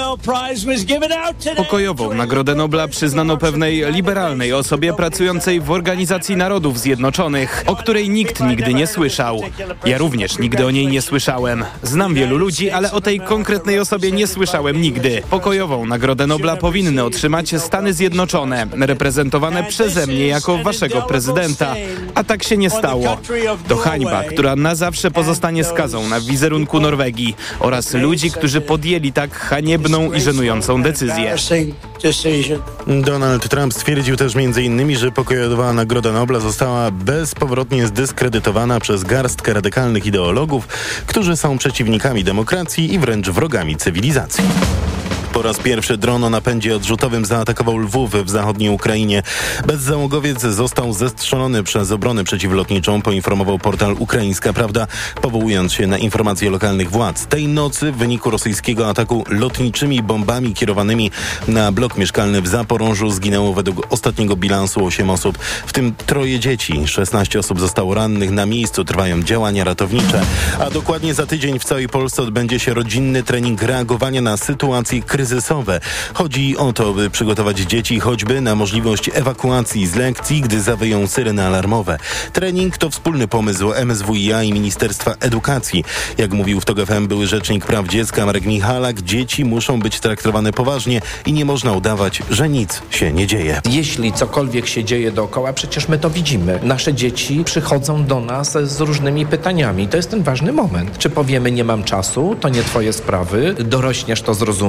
Pokojową Nagrodę Nobla przyznano pewnej liberalnej osobie pracującej w Organizacji Narodów Zjednoczonych, o której nikt nigdy nie słyszał. Ja również nigdy o niej nie słyszałem. Znam wielu ludzi, ale o tej konkretnej osobie nie słyszałem nigdy. Pokojową Nagrodę Nobla powinny otrzymać Stany Zjednoczone, reprezentowane przeze mnie jako waszego prezydenta. A tak się nie stało. To hańba, która na zawsze pozostanie skazą na wizerunku Norwegii oraz ludzi, którzy podjęli tak haniebną i żenującą decyzję. Donald Trump stwierdził też m.in., że pokojowa Nagroda Nobla została bezpowrotnie zdyskredytowana przez garstkę radykalnych ideologów, którzy są przeciwnikami demokracji i wręcz wrogami cywilizacji. Po raz pierwszy dron o napędzie odrzutowym zaatakował Lwów w zachodniej Ukrainie. Bezzałogowiec został zestrzelony przez obronę przeciwlotniczą, poinformował portal Ukraińska Prawda, powołując się na informacje lokalnych władz. Tej nocy w wyniku rosyjskiego ataku lotniczymi bombami kierowanymi na blok mieszkalny w Zaporożu zginęło według ostatniego bilansu 8 osób, w tym 3 dzieci. 16 osób zostało rannych. Na miejscu trwają działania ratownicze. A dokładnie za tydzień w całej Polsce odbędzie się rodzinny trening reagowania na sytuacje kryzysowe. Chodzi o to, by przygotować dzieci choćby na możliwość ewakuacji z lekcji, gdy zawyją syreny alarmowe. Trening to wspólny pomysł MSWiA i Ministerstwa Edukacji. Jak mówił w TOK FM były rzecznik praw dziecka Marek Michalak, dzieci muszą być traktowane poważnie i nie można udawać, że nic się nie dzieje. Jeśli cokolwiek się dzieje dookoła, przecież my to widzimy. Nasze dzieci przychodzą do nas z różnymi pytaniami. To jest ten ważny moment. Czy powiemy, nie mam czasu, to nie twoje sprawy, dorośniesz, to zrozumiesz,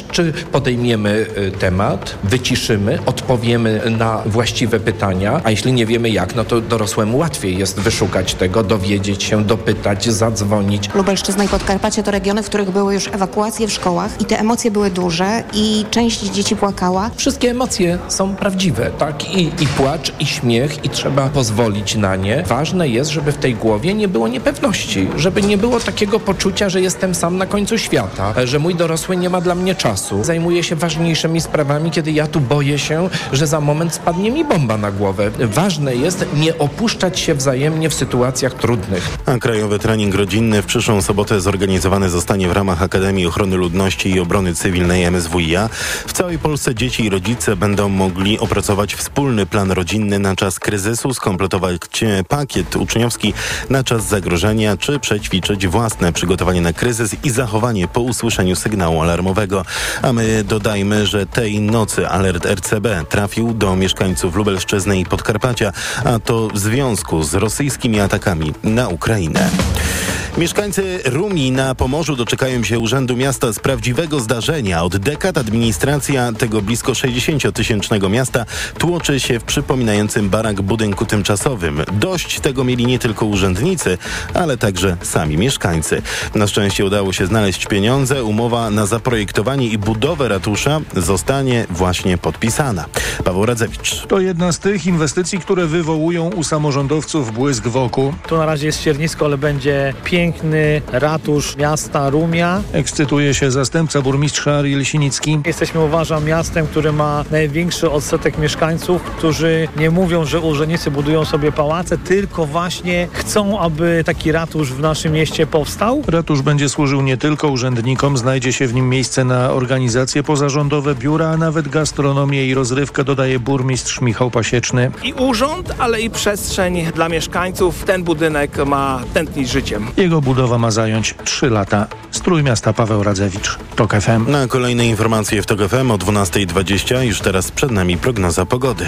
też, czy podejmiemy temat, wyciszymy, odpowiemy na właściwe pytania, a jeśli nie wiemy jak, no to dorosłemu łatwiej jest wyszukać tego, dowiedzieć się, dopytać, zadzwonić. Lubelszczyzna i Podkarpacie to regiony, w których były już ewakuacje w szkołach i te emocje były duże i część dzieci płakała. Wszystkie emocje są prawdziwe, tak? I płacz, i śmiech, i trzeba pozwolić na nie. Ważne jest, żeby w tej głowie nie było niepewności, żeby nie było takiego poczucia, że jestem sam na końcu świata, że mój dorosły nie ma dla mnie czasu. Zajmuje się ważniejszymi sprawami, kiedy ja tu boję się, że za moment spadnie mi bomba na głowę. Ważne jest nie opuszczać się wzajemnie w sytuacjach trudnych. A Krajowy Trening Rodzinny w przyszłą sobotę zorganizowany zostanie w ramach Akademii Ochrony Ludności i Obrony Cywilnej MSWiA. W całej Polsce dzieci i rodzice będą mogli opracować wspólny plan rodzinny na czas kryzysu, skompletować pakiet uczniowski na czas zagrożenia, czy przećwiczyć własne przygotowanie na kryzys i zachowanie po usłyszeniu sygnału alarmowego. A my dodajmy, że tej nocy alert RCB trafił do mieszkańców Lubelszczyzny i Podkarpacia, a to w związku z rosyjskimi atakami na Ukrainę. Mieszkańcy Rumi na Pomorzu doczekają się Urzędu Miasta z prawdziwego zdarzenia. Od dekad administracja tego blisko 60-tysięcznego miasta tłoczy się w przypominającym barak budynku tymczasowym. Dość tego mieli nie tylko urzędnicy, ale także sami mieszkańcy. Na szczęście udało się znaleźć pieniądze. Umowa na zaprojektowanie i budowę ratusza zostanie właśnie podpisana. Paweł Radzewicz. To jedna z tych inwestycji, które wywołują u samorządowców błysk w oku. Tu na razie jest ściernisko, ale będzie piękny ratusz miasta Rumia. Ekscytuje się zastępca burmistrza Ariel Sinicki. Jesteśmy, uważam, miastem, które ma największy odsetek mieszkańców, którzy nie mówią, że urzędnicy budują sobie pałace, tylko właśnie chcą, aby taki ratusz w naszym mieście powstał. Ratusz będzie służył nie tylko urzędnikom, znajdzie się w nim miejsce na organizacje pozarządowe, biura, a nawet gastronomię i rozrywkę, dodaje burmistrz Michał Pasieczny. I urząd, ale i przestrzeń dla mieszkańców. Ten budynek ma tętnić życiem. Jego budowa ma zająć 3 lata. Z Trójmiasta Paweł Radzewicz, TOK FM. Na kolejne informacje w TOK FM o 12:20. Już teraz przed nami prognoza pogody.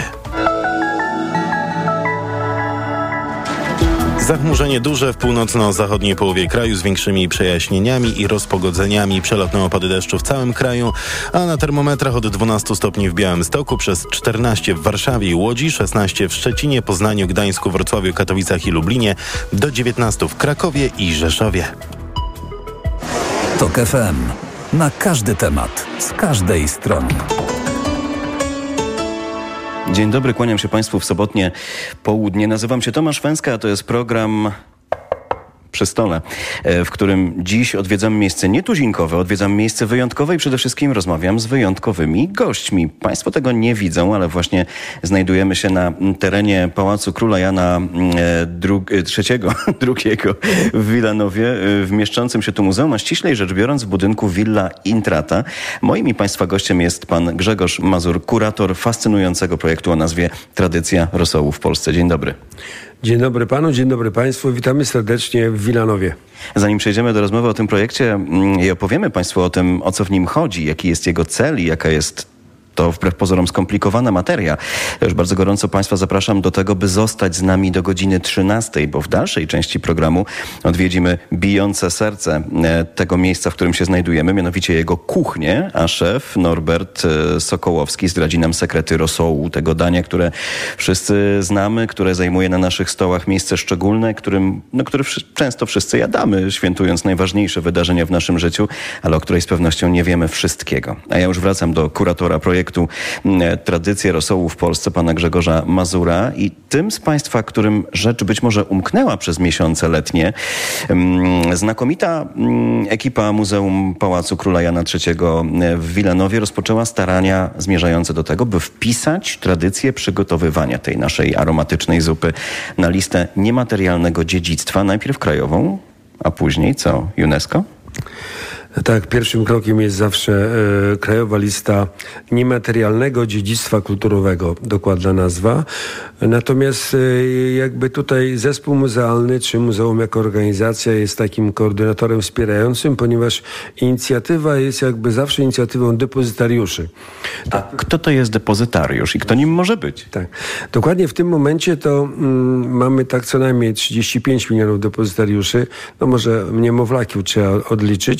Zachmurzenie duże w północno-zachodniej połowie kraju z większymi przejaśnieniami i rozpogodzeniami. Przelotne opady deszczu w całym kraju, a na termometrach od 12 stopni w Białymstoku, przez 14 w Warszawie i Łodzi, 16 w Szczecinie, Poznaniu, Gdańsku, Wrocławiu, Katowicach i Lublinie, do 19 w Krakowie i Rzeszowie. TOK FM. Na każdy temat, z każdej strony. Dzień dobry, kłaniam się Państwu w sobotnie południe. Nazywam się Tomasz Węska, a to jest program Przy Stole, w którym dziś odwiedzam miejsce nietuzinkowe, odwiedzam miejsce wyjątkowe i przede wszystkim rozmawiam z wyjątkowymi gośćmi. Państwo tego nie widzą, ale właśnie znajdujemy się na terenie Pałacu Króla Jana II w Wilanowie, w mieszczącym się tu muzeum, a ściślej rzecz biorąc w budynku Villa Intrata. Moim i Państwa gościem jest pan Grzegorz Mazur, kurator fascynującego projektu o nazwie Tradycja Rosołu w Polsce. Dzień dobry. Dzień dobry panu, dzień dobry państwu. Witamy serdecznie w Wilanowie. Zanim przejdziemy do rozmowy o tym projekcie i opowiemy Państwu o tym, o co w nim chodzi, jaki jest jego cel i jaka jest to wbrew pozorom skomplikowana materia. Ja już bardzo gorąco Państwa zapraszam do tego, by zostać z nami do godziny 13, bo w dalszej części programu odwiedzimy bijące serce tego miejsca, w którym się znajdujemy, mianowicie jego kuchnię, a szef Norbert Sokołowski zdradzi nam sekrety rosołu, tego dania, które wszyscy znamy, które zajmuje na naszych stołach miejsce szczególne, które często wszyscy jadamy, świętując najważniejsze wydarzenia w naszym życiu, ale o której z pewnością nie wiemy wszystkiego. A ja już wracam do kuratora projektu Tradycje Rosołu w Polsce, pana Grzegorza Mazura, i tym z Państwa, którym rzecz być może umknęła przez miesiące letnie, znakomita ekipa Muzeum Pałacu Króla Jana III w Wilanowie rozpoczęła starania zmierzające do tego, by wpisać tradycję przygotowywania tej naszej aromatycznej zupy na listę niematerialnego dziedzictwa, najpierw krajową, a później co? UNESCO? Tak, pierwszym krokiem jest zawsze Krajowa Lista Niematerialnego Dziedzictwa Kulturowego, dokładna nazwa. Natomiast jakby tutaj zespół muzealny, czy muzeum jako organizacja jest takim koordynatorem wspierającym, ponieważ inicjatywa jest jakby zawsze inicjatywą depozytariuszy. A kto to jest depozytariusz i kto nim może być? Tak, dokładnie w tym momencie to mamy tak co najmniej 35 milionów depozytariuszy, no może niemowlaki trzeba odliczyć.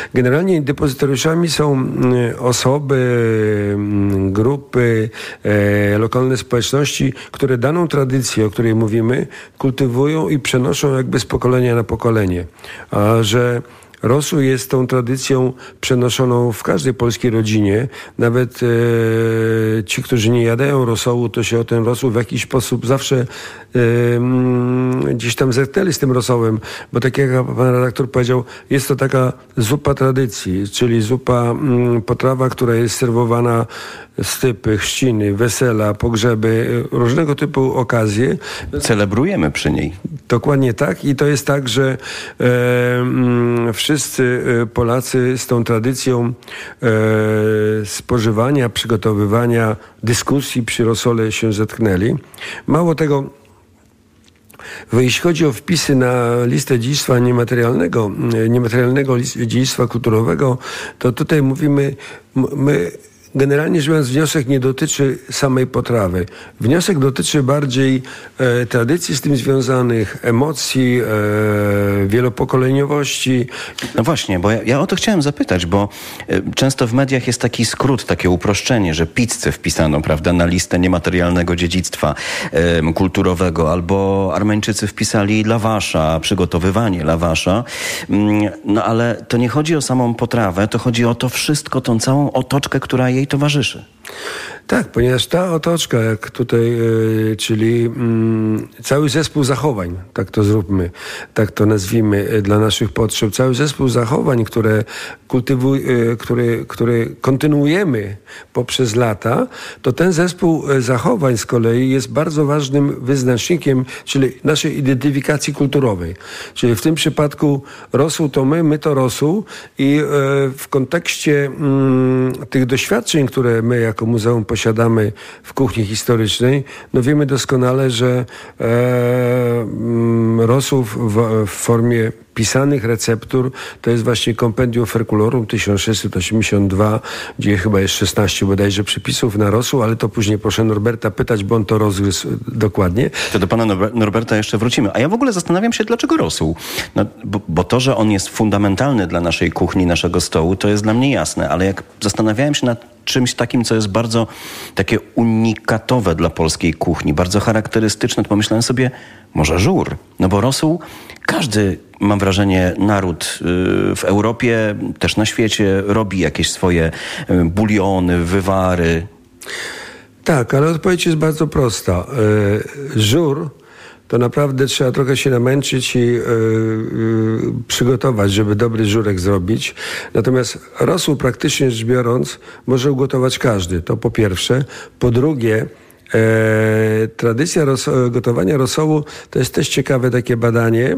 Generalnie depozytariuszami są osoby, grupy, lokalne społeczności, które daną tradycję, o której mówimy, kultywują i przenoszą jakby z pokolenia na pokolenie. A że rosół jest tą tradycją przenoszoną w każdej polskiej rodzinie. Nawet ci, którzy nie jadają rosołu, to się o ten rosół w jakiś sposób zawsze gdzieś tam zerknęli z tym rosołem, bo tak jak pan redaktor powiedział, jest to taka zupa tradycji, czyli zupa, potrawa, która jest serwowana stypy, chrzciny, wesela, pogrzeby, różnego typu okazje. Celebrujemy przy niej. Dokładnie tak i to jest tak, że wszyscy Polacy z tą tradycją spożywania, przygotowywania, dyskusji przy rosole się zetknęli. Mało tego, jeśli chodzi o wpisy na listę dziedzictwa niematerialnego dziedzictwa kulturowego, to tutaj mówimy, generalnie rzecz biorąc, wniosek nie dotyczy samej potrawy. Wniosek dotyczy bardziej tradycji z tym związanych, emocji, wielopokoleniowości. No właśnie, bo ja o to chciałem zapytać, bo często w mediach jest taki skrót, takie uproszczenie, że pizzę wpisano, prawda, na listę niematerialnego dziedzictwa kulturowego, albo Armeńczycy wpisali lawasza, przygotowywanie lawasza. No ale to nie chodzi o samą potrawę, to chodzi o to wszystko, tą całą otoczkę, która jej towarzyszy. Tak, ponieważ ta otoczka, jak tutaj, czyli cały zespół zachowań, tak to zróbmy, tak to nazwijmy dla naszych potrzeb, cały zespół zachowań, które kontynuujemy poprzez lata, to ten zespół zachowań z kolei jest bardzo ważnym wyznacznikiem, czyli naszej identyfikacji kulturowej. Czyli w tym przypadku rosół to my to rosół i w kontekście tych doświadczeń, które my jako muzeum posiadamy w kuchni historycznej, no wiemy doskonale, że rosół w formie pisanych receptur to jest właśnie Compendium Ferculorum 1682, gdzie chyba jest 16 bodajże przepisów na rosół, ale to później proszę Norberta pytać, bo on to rozgryzł dokładnie. To do pana Norberta jeszcze wrócimy. A ja w ogóle zastanawiam się, dlaczego rosół? No, bo to, że on jest fundamentalny dla naszej kuchni, naszego stołu, to jest dla mnie jasne, ale jak zastanawiałem się nad czymś takim, co jest bardzo takie unikatowe dla polskiej kuchni, bardzo charakterystyczne, to pomyślałem sobie, może żur? No bo rosół każdy, mam wrażenie, naród w Europie, też na świecie robi jakieś swoje buliony, wywary. Tak, ale odpowiedź jest bardzo prosta. Żur to naprawdę trzeba trochę się namęczyć i przygotować, żeby dobry żurek zrobić. Natomiast rosół, praktycznie rzecz biorąc, może ugotować każdy. To po pierwsze. Po drugie, tradycja gotowania rosołu to jest też ciekawe takie badanie.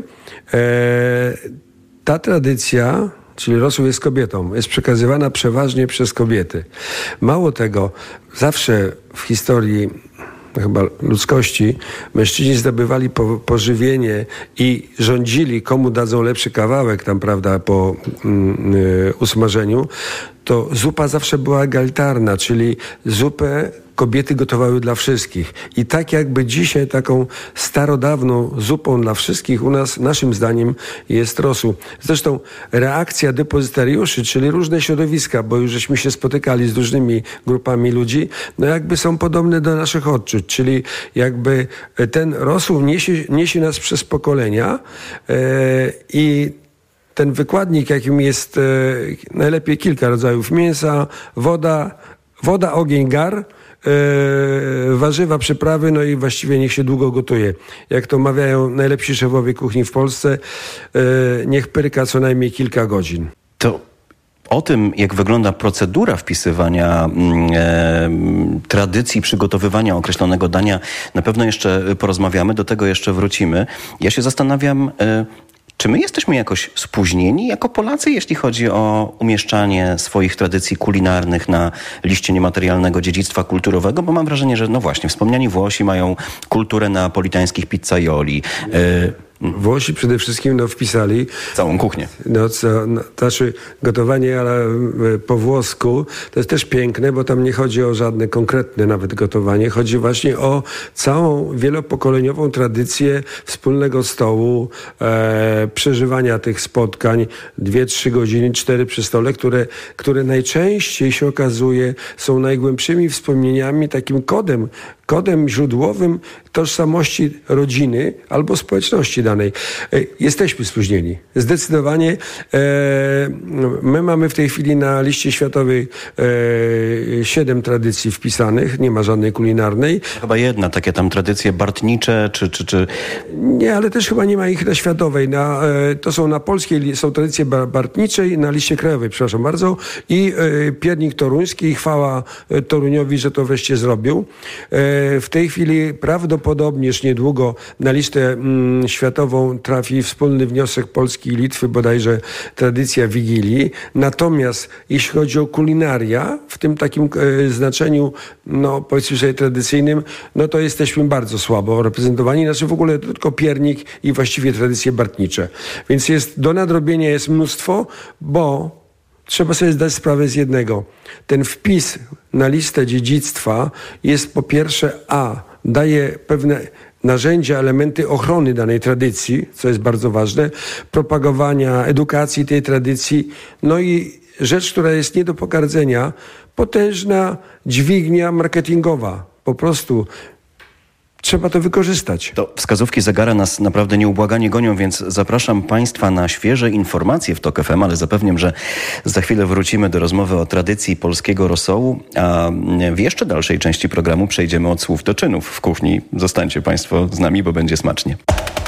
Ta tradycja, czyli rosół jest kobietą, jest przekazywana przeważnie przez kobiety. Mało tego, zawsze w historii chyba ludzkości, mężczyźni zdobywali pożywienie i rządzili, komu dadzą lepszy kawałek tam, prawda, po usmażeniu, to zupa zawsze była egalitarna, czyli zupę kobiety gotowały dla wszystkich. I tak jakby dzisiaj taką starodawną zupą dla wszystkich u nas, naszym zdaniem, jest rosół. Zresztą reakcja depozytariuszy, czyli różne środowiska, bo już żeśmy się spotykali z różnymi grupami ludzi, no jakby są podobne do naszych odczuć, czyli jakby ten rosół niesie nas przez pokolenia i ten wykładnik, jakim jest najlepiej kilka rodzajów mięsa, woda, ogień, gar, warzywa, przyprawy, no i właściwie niech się długo gotuje. Jak to mawiają najlepsi szefowie kuchni w Polsce, niech pyrka co najmniej kilka godzin. To o tym, jak wygląda procedura wpisywania tradycji przygotowywania określonego dania, na pewno jeszcze porozmawiamy, do tego jeszcze wrócimy. Ja się zastanawiam, czy my jesteśmy jakoś spóźnieni jako Polacy, jeśli chodzi o umieszczanie swoich tradycji kulinarnych na liście niematerialnego dziedzictwa kulturowego? Bo mam wrażenie, że no właśnie, wspomniani Włosi mają kulturę neapolitańskich pizzaioli. Włosi przede wszystkim wpisali całą kuchnię. Znaczy gotowanie ale po włosku to jest też piękne, bo tam nie chodzi o żadne konkretne nawet gotowanie. Chodzi właśnie o całą wielopokoleniową tradycję wspólnego stołu, przeżywania tych spotkań 2-3 godziny, 4 przy stole, które najczęściej się okazuje są najgłębszymi wspomnieniami, takim kodem źródłowym tożsamości rodziny albo społeczności danej. Jesteśmy spóźnieni. Zdecydowanie. My mamy w tej chwili na liście światowej 7 tradycji wpisanych. Nie ma żadnej kulinarnej. Chyba jedna, takie tam tradycje bartnicze, czy... Nie, ale też chyba nie ma ich na światowej. To są na polskiej, są tradycje bartnicze i na liście krajowej, przepraszam bardzo. I piernik toruński i chwała Toruniowi, że to wreszcie zrobił. W tej chwili prawdopodobnie już niedługo na listę światową trafi wspólny wniosek Polski i Litwy, bodajże tradycja Wigilii. Natomiast jeśli chodzi o kulinaria, w tym takim znaczeniu, powiedzmy sobie tradycyjnym, to jesteśmy bardzo słabo reprezentowani. Znaczy w ogóle tylko piernik i właściwie tradycje bartnicze. Więc do nadrobienia jest mnóstwo, bo trzeba sobie zdać sprawę z jednego. Ten wpis na listę dziedzictwa jest po pierwsze daje pewne narzędzia, elementy ochrony danej tradycji, co jest bardzo ważne, propagowania, edukacji tej tradycji, i rzecz, która jest nie do pogardzenia, potężna dźwignia marketingowa. Po prostu trzeba to wykorzystać. To wskazówki zegara nas naprawdę nieubłaganie gonią, więc zapraszam Państwa na świeże informacje w TOK FM, ale zapewniam, że za chwilę wrócimy do rozmowy o tradycji polskiego rosołu, a w jeszcze dalszej części programu przejdziemy od słów do czynów w kuchni. Zostańcie Państwo z nami, bo będzie smacznie.